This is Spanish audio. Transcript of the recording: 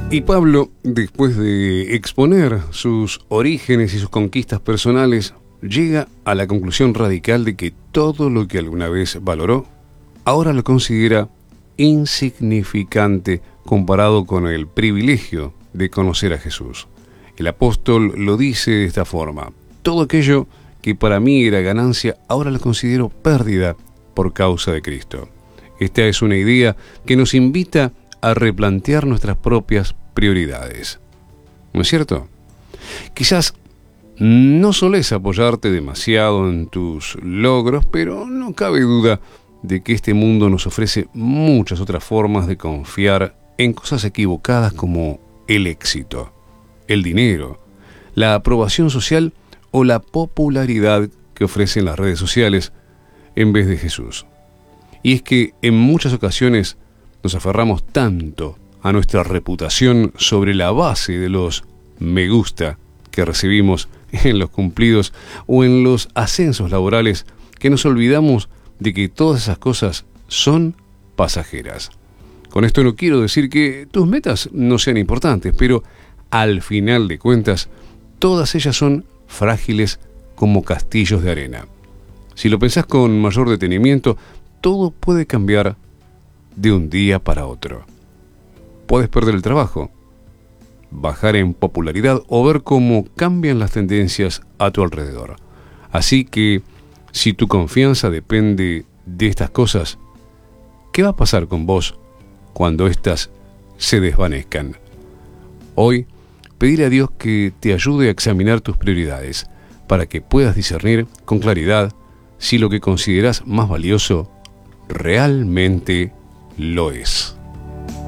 Y Pablo, después de exponer sus orígenes y sus conquistas personales, llega a la conclusión radical de que todo lo que alguna vez valoró, ahora lo considera insignificante comparado con el privilegio de conocer a Jesús. El apóstol lo dice de esta forma: todo aquello que para mí era ganancia, ahora lo considero pérdida por causa de Cristo. Esta es una idea que nos invita a replantear nuestras propias prioridades. ¿No es cierto? Quizás no solés apoyarte demasiado en tus logros, pero no cabe duda de que este mundo nos ofrece muchas otras formas de confiar en cosas equivocadas como el éxito, el dinero, la aprobación social o la popularidad que ofrecen las redes sociales en vez de Jesús. Y es que en muchas ocasiones nos aferramos tanto a nuestra reputación sobre la base de los me gusta que recibimos en los cumplidos o en los ascensos laborales que nos olvidamos de que todas esas cosas son pasajeras. Con esto no quiero decir que tus metas no sean importantes, pero al final de cuentas, todas ellas son frágiles como castillos de arena. Si lo pensás con mayor detenimiento, todo puede cambiar de un día para otro. Puedes perder el trabajo, bajar en popularidad o ver cómo cambian las tendencias a tu alrededor. Así que, si tu confianza depende de estas cosas, ¿qué va a pasar con vos cuando éstas se desvanezcan? Hoy, pedirle a Dios que te ayude a examinar tus prioridades para que puedas discernir con claridad si lo que consideras más valioso realmente lo es.